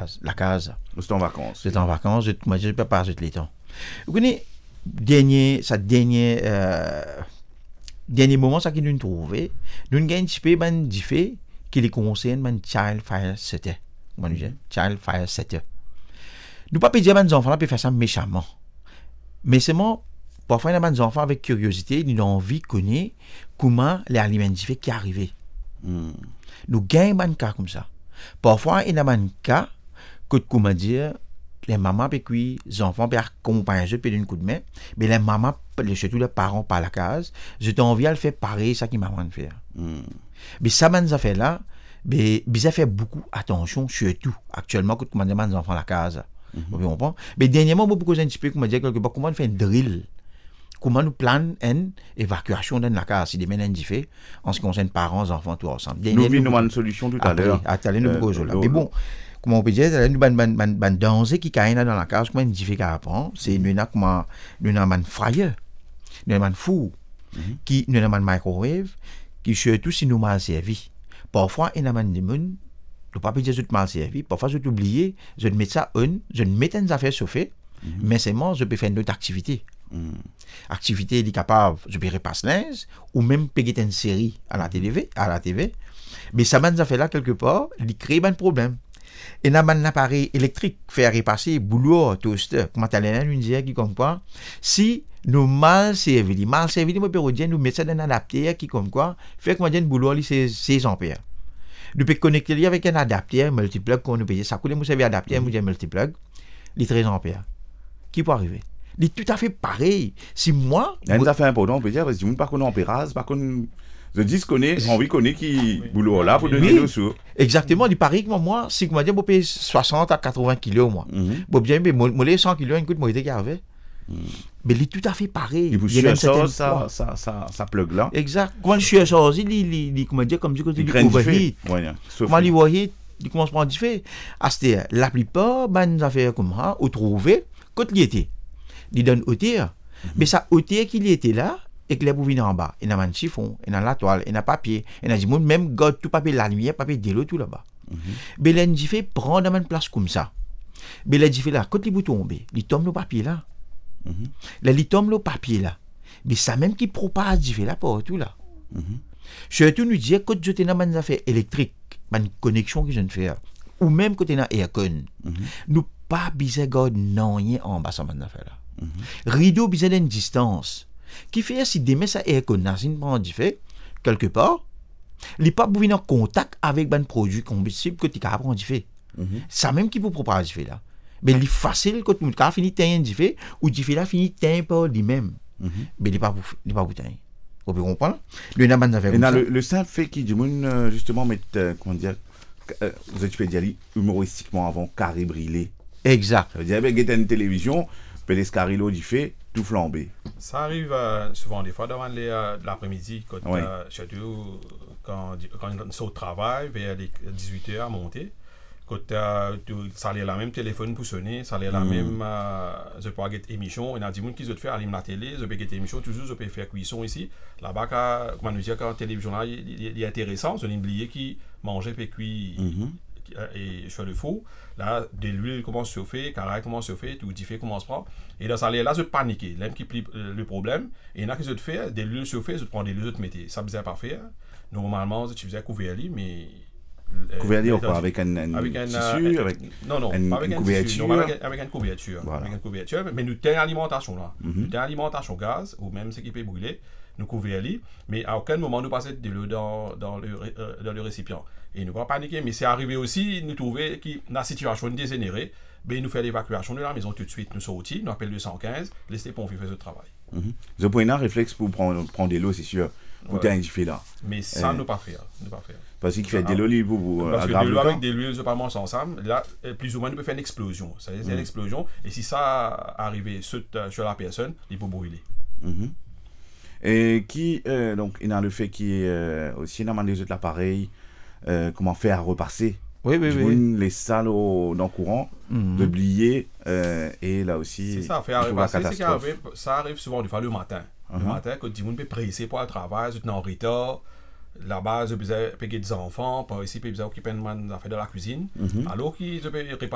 la case. C'est en vacances. C'est en vacances, moi je peux pas passer les temps. Vous connaissez, dernier moment, ça qui nous trouvé, nous avons un petit peu de fait qui les concerne, man child fire setter. Comment nous dit? Child fire setter. Nous pas dire que les enfants peuvent faire ça méchamment. Mais c'est moi, parfois, il y a des enfants avec curiosité, ils ont envie de connaître comment les aliments différents qui arrivent. Nous gagnons des cas comme ça. Parfois, il y a des cas que, comment dire, les mamans et les enfants peuvent accompagner eux, peuvent un coup de main, mais les mamans, surtout les parents par la case, j'ai envie de faire pareil, ça qui maman fait. Mais ça, ces affaires-là, ils fait beaucoup attention, surtout actuellement, quand on a des enfants à la case. Vous comprenez? Mais dernièrement, beaucoup de gens comment dire quelque part, comment on fait un drill, comment nous planons une évacuation dans la case, si des ménages différents, en ce qui concerne parents, enfants, tout ensemble. Nous avons une solution tout à l'heure. Mais bon, comment on peut dire, nous avons un danger qui est dans la case, comment on dit qu'à apprendre, c'est nous avons un fryer, nous avons un four, nous avons un microwave, qui surtout si nous mal servi. Parfois, il y a des gens, je ne peux pas dire que je mal servi, parfois je t'oublie, je mets ça je mets des affaires chauffées, mais c'est moi, je peux faire une autre activité. Activité, il est capable, je peux repasser linge, ou même payer une série à la TV, mais ça m'a fait là quelque part, il crée un problème. Et là, un appareil électrique, faire repasser, boulot, toaster, comment tu as une dire qui comme quoi, si nous mal servi, moi, nous mettons ça dans un adaptateur qui comme quoi, fait que moi, j'ai un boulot, c'est 16 ampères. Nous pouvons connecter avec un adaptateur, multiplug, qu'on nous paye, ça coûte, nous savons adaptateur, nous avons multiplug, les 13 ampères. Qui peut arriver? Il est tout à fait pareil. Si moi. Il y a une affaire importante, on peut dire, parce que je ne pas qu'on ampérage, par contre, je dis qu'on envie qu'on ait qui boulot là pour donner nos sous. Exactement, il paraît que moi, si je dis, paye 60 à 80 kilos, moi. Bon, bien, mais moi, les 100 kilos, écoute, moi, il était arrivé. Mais il est tout à fait pareil. Il vous suit ça plug là. Exact. Quand je suis sorti, il comment dire, comme du côté du overheat. Comment il overheat, il commence à prendre du fait. La plupart, ben, affaires comme ça, ou trouver, quand il était. Il donne hauteur. Mais ça hauteur qu'il était là, et que les bouts en bas. Il y a un chiffon, il y a la toile, il y a papier, il y a du monde, même God, tout papier, la lumière, papier de l'eau, tout là-bas. Mais il fait prendre une place comme ça. Mais il fait là, quand les bouts tombent, il tombe le papier là. Là, il tombe le papier là. Mais ça même qui propage, il fait là, partout là. Surtout, nous disons, quand je suis dans une affaire électrique, une connexion que je ne fais, ou même quand tu es dans aircon, nous pas besoin de garder rien en bas, ça m'a fait là. Rideau, besoin d'une distance. Qui fait si demain ça aircon, c'est une prend du fait, quelque part, il n'est pas besoin en contact avec un produit combustible que tu as prendre du fait. Ça même qui peut propager du fait là. Mais il est facile quand tu as fini de du fait, ou du fait là fini de par lui-même. Mais il n'est pas boutin. Vous pouvez comprendre? Le simple fait qu'il du monde, justement, mettre, comment dire, vous êtes fait dire humoristiquement avant, carré brûlé. Exact. Ça veut dire, avec une télévision, Pelescarilo du fait, tout flambé. Ça arrive souvent des fois devant l'après-midi, surtout quand on sort au travail, vers les 18h à monter. Quand ça allait la même téléphone pour sonner, ça allait la même je peux avoir émission, il y a des gens qui veulent faire allumer la télé, je peux faire émission toujours, je peux faire cuisson ici. Là-bas comment nous dire quand la télévision là il est intéressant, je n'ai oublié qui mangeait puis cuit et sur le four. Là de l'huile commence à chauffer, carré commence à chauffer, tout diffé commence à prendre et là ça allait là je paniquer, l'aime qui plie le problème et il y en a qui veulent faire de l'huile chauffée, je prends des l'huile, je mettais ça faisait pas faire. Normalement, je faisais couvert mais couverture quoi, avec un tissu, avec une couverture. Avec une couverture. Voilà. Avec une couverture, mais nous avons l'alimentation là. Nous avons l'alimentation gaz, ou même ce qui peut brûler, nous couverture, mais à aucun moment nous passons de l'eau dans le récipient. Et nous ne pouvons pas paniquer, mais c'est arrivé aussi, nous trouver que la situation est dégénérée, ben nous faisons l'évacuation de la maison tout de suite, nous sortis, nous appelons le 115, laissez pompiers faire le travail. Je prends un réflexe pour prendre de l'eau, c'est sûr. Pour t'as fait là. Mais ça, nous pas faire. Parce qu'il fait de l'eau pour vous. Parce que de l'eau avec de l'huile, je parle ensemble, là, plus ou moins, nous peut faire une explosion. Ça veut dire une explosion, et si ça arrive sur la personne, il peut brûler. Et qui, donc, il y a le fait qu'il y ait aussi dans les autres l'appareil, comment faire à repasser. Oui. Les salles dans le courant, d'oublier, et là aussi. C'est ça, faire repasser, ça arrive souvent du fois le matin. Le matin, quand tout le monde peut presser pour le travail, tout en retard. Là-bas, je peux payer des enfants, par ici, je peux occuper de la cuisine. Alors, je peux